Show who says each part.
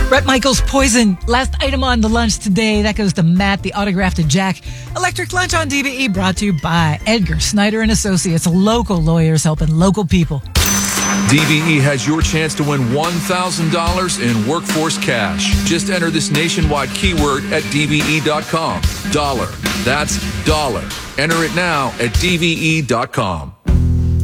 Speaker 1: Bret Michaels, Poison. Last item on the lunch today. That goes to Matt, the autograph to Jack. Electric Lunch on DVE brought to you by Edgar Snyder and Associates, local lawyers helping local people.
Speaker 2: DVE has your chance to win $1,000 in workforce cash. Just enter this nationwide keyword at DVE.com. Dollar. That's dollar. Enter it now at DVE.com.